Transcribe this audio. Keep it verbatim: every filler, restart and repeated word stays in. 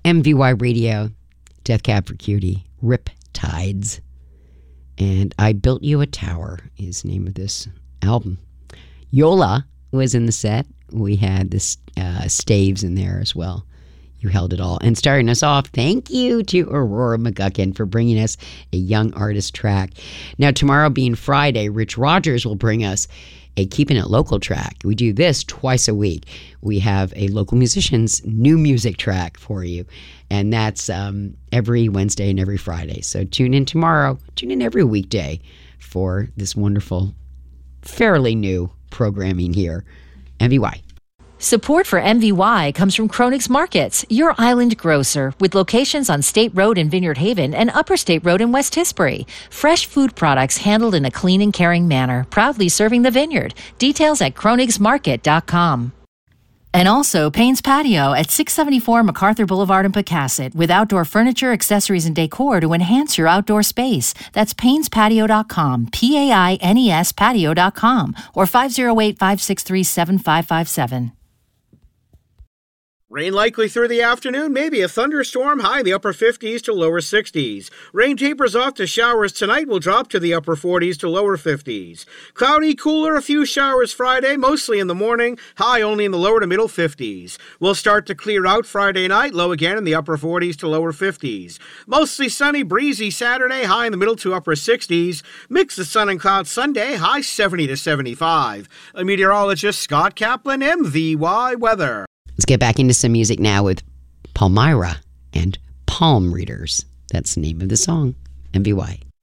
M V Y Radio, Death Cab for Cutie, Rip Tides, and I Built You a Tower is the name of this album. Yola was in the set. We had this uh, staves in there as well. You held it all. And starting us off, thank you to Aurora McGuckin for bringing us a young artist track. Now, tomorrow being Friday, Rich Rogers will bring us a Keeping It Local track. We do this twice a week. We have a local musician's new music track for you, and that's um, every Wednesday and every Friday. So tune in tomorrow. Tune in every weekday for this wonderful, fairly new programming here. M V Y. Support for M V Y comes from Kronig's Markets, your island grocer, with locations on State Road in Vineyard Haven and Upper State Road in West Tisbury. Fresh food products handled in a clean and caring manner, proudly serving the vineyard. Details at kronigs market dot com. And also Payne's Patio at six seventy-four MacArthur Boulevard in Pecasset, with outdoor furniture, accessories, and decor to enhance your outdoor space. That's paynes patio dot com, P A I N E S patio dot com, or five oh eight, five six three, seven five five seven. Rain likely through the afternoon, maybe a thunderstorm, high in the upper fifties to lower sixties. Rain tapers off to showers tonight, will drop to the upper forties to lower fifties. Cloudy, cooler, a few showers Friday, mostly in the morning, high only in the lower to middle fifties. We'll start to clear out Friday night, low again in the upper forties to lower fifties. Mostly sunny, breezy Saturday, high in the middle to upper sixties. Mix of sun and clouds Sunday, high seventy to seventy-five. A meteorologist Scott Kaplan, M V Y Weather. Let's get back into some music now with Palmyra and Palm Readers. That's the name of the song. M V Y.